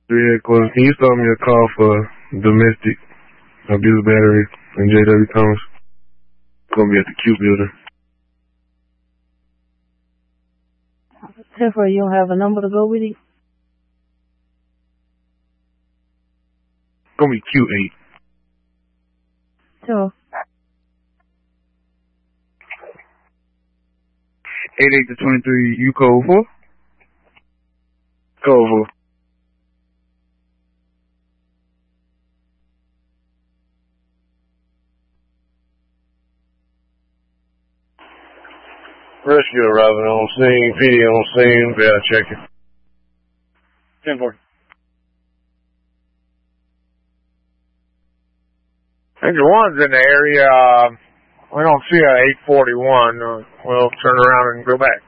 3 headquarters. Can you start me a call for domestic abuse battery in J.W. Thomas? Gonna be at the Q building. 10-4, you don't have a number to go with it? Gonna be Q8. Sure. 88 to 23, you code 4? Code 4. Rescue arriving on scene, PD on scene, yeah, check it. 10-4. Engine 1's in the area. We don't see a 841. We'll turn around and go back.